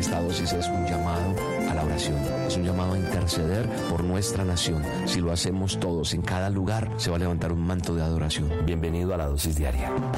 Esta dosis es un llamado a la oración, es un llamado a interceder por nuestra nación. Si lo hacemos todos en cada lugar, se va a levantar un manto de adoración. Bienvenido a la dosis diaria.